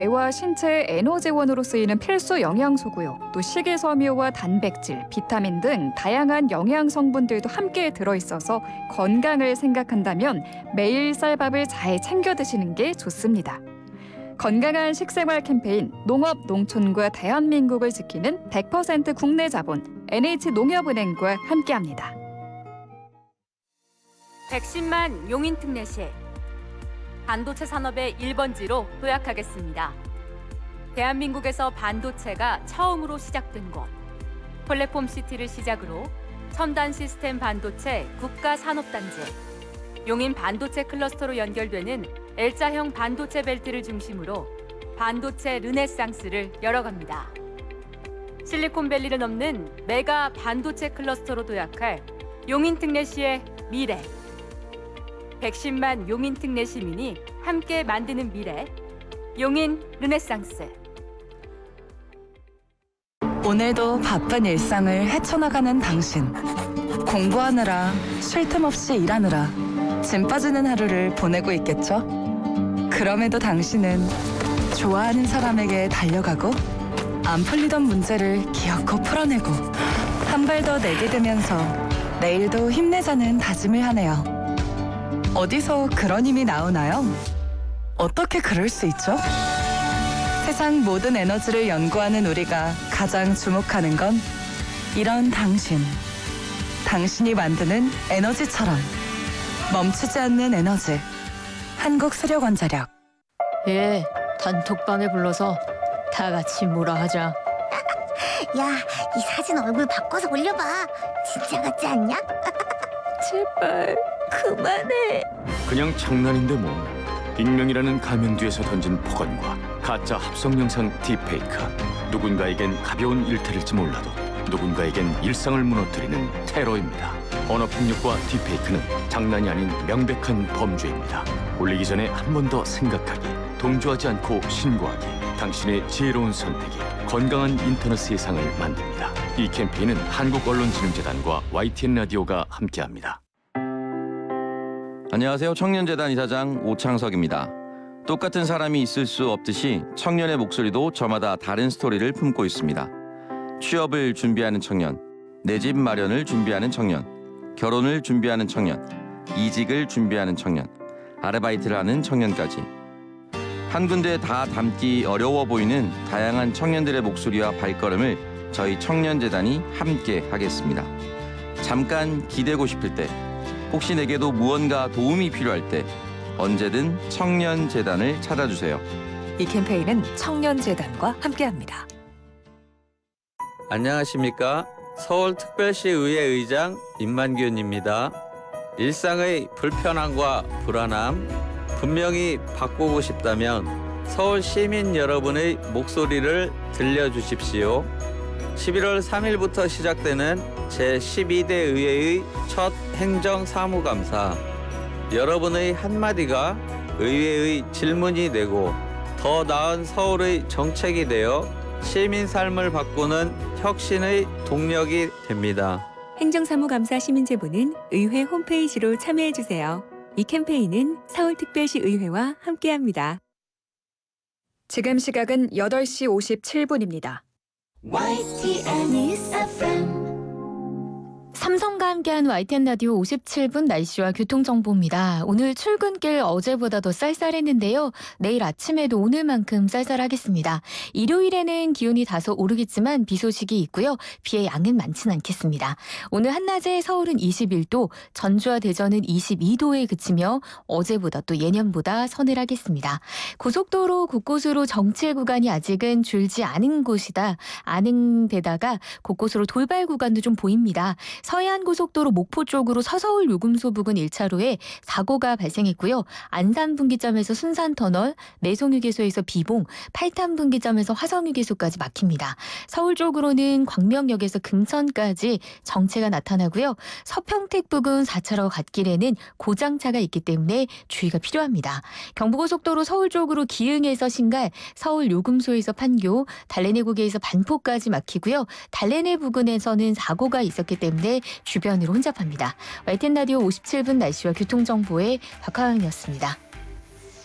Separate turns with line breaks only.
뇌와 신체의 에너지원으로 쓰이는 필수 영양소고요. 또 식이섬유와 단백질, 비타민 등 다양한 영양 성분들도 함께 들어있어서 건강을 생각한다면 매일 쌀밥을 잘 챙겨 드시는 게 좋습니다. 건강한 식생활 캠페인 농업, 농촌과 대한민국을 지키는 100% 국내 자본 NH농협은행과 함께합니다.
110만 용인특례시 반도체 산업의 1번지로 도약하겠습니다. 대한민국에서 반도체가 처음으로 시작된 곳, 플랫폼시티를 시작으로 첨단 시스템 반도체 국가산업단지, 용인 반도체 클러스터로 연결되는 L자형 반도체 벨트를 중심으로 반도체 르네상스를 열어갑니다. 실리콘밸리를 넘는 메가 반도체 클러스터로 도약할 용인특례시의 미래. 110만 용인특례 시민이 함께 만드는 미래, 용인 르네상스.
오늘도 바쁜 일상을 헤쳐나가는 당신. 공부하느라, 쉴 틈 없이 일하느라 짐 빠지는 하루를 보내고 있겠죠? 그럼에도 당신은 좋아하는 사람에게 달려가고 안 풀리던 문제를 기어코 풀어내고 한 발 더 내디디면서 내일도 힘내자는 다짐을 하네요. 어디서 그런 힘이 나오나요? 어떻게 그럴 수 있죠? 세상 모든 에너지를 연구하는 우리가 가장 주목하는 건 이런 당신. 당신이 만드는 에너지처럼 멈추지 않는 에너지. 한국수력원자력.
예, 단톡방에 불러서 다 같이 뭐라 하자.
야, 이 사진 얼굴 바꿔서 올려봐. 진짜 같지 않냐?
제발 그만해.
그냥 장난인데 뭐. 익명이라는 가명 뒤에서 던진 폭언과 가짜 합성 영상 딥페이크. 누군가에겐 가벼운 일탈일지 몰라도 누군가에겐 일상을 무너뜨리는 테러입니다. 언어 폭력과 딥페이크는 장난이 아닌 명백한 범죄입니다. 올리기 전에 한 번 더 생각하기, 동조하지 않고 신고하기. 당신의 지혜로운 선택이 건강한 인터넷 세상을 만듭니다. 이 캠페인은 한국언론진흥재단과 YTN 라디오가 함께합니다.
안녕하세요. 청년재단 이사장 오창석입니다. 똑같은 사람이 있을 수 없듯이 청년의 목소리도 저마다 다른 스토리를 품고 있습니다. 취업을 준비하는 청년, 내 집 마련을 준비하는 청년, 결혼을 준비하는 청년, 이직을 준비하는 청년, 아르바이트를 하는 청년까지. 한 군데 다 담기 어려워 보이는 다양한 청년들의 목소리와 발걸음을 저희 청년재단이 함께 하겠습니다. 잠깐 기대고 싶을 때, 혹시 내게도 무언가 도움이 필요할 때 언제든 청년재단을 찾아주세요.
이 캠페인은 청년재단과 함께합니다.
안녕하십니까? 서울특별시의회 의장 임만균입니다. 일상의 불편함과 불안함 분명히 바꾸고 싶다면 서울 시민 여러분의 목소리를 들려주십시오. 11월 3일부터 시작되는 제12대 의회의 첫 행정사무감사. 여러분의 한마디가 의회의 질문이 되고 더 나은 서울의 정책이 되어 시민 삶을 바꾸는 혁신의 동력이 됩니다.
행정사무감사 시민제보는 의회 홈페이지로 참여해주세요. 이 캠페인은 서울특별시 의회와 함께합니다.
지금 시각은 8시 57분입니다.
YTN News FM.
삼성과 함께한 YTN 라디오 57분 날씨와 교통정보입니다. 오늘 출근길 어제보다 더 쌀쌀했는데요. 내일 아침에도 오늘만큼 쌀쌀하겠습니다. 일요일에는 기온이 다소 오르겠지만 비 소식이 있고요. 비의 양은 많지는 않겠습니다. 오늘 한낮에 서울은 21도, 전주와 대전은 22도에 그치며 어제보다 또 예년보다 서늘하겠습니다. 고속도로 곳곳으로 정체 구간이 아직은 줄지 않은 곳이다. 않은 데다가 곳곳으로 돌발 구간도 좀 보입니다. 서해안고속도로 목포 쪽으로 서서울 요금소 부근 1차로에 사고가 발생했고요. 안산분기점에서 순산터널, 매송휴게소에서 비봉, 팔탄분기점에서 화성휴게소까지 막힙니다. 서울 쪽으로는 광명역에서 금천까지 정체가 나타나고요. 서평택 부근 4차로 갓길에는 고장차가 있기 때문에 주의가 필요합니다. 경부고속도로 서울 쪽으로 기흥에서 신갈, 서울 요금소에서 판교, 달래내고개에서 반포까지 막히고요. 달래내 부근에서는 사고가 있었기 때문에 주변으로 혼잡합니다. YTN 라디오 57분 날씨와 교통정보의 박하영이었습니다.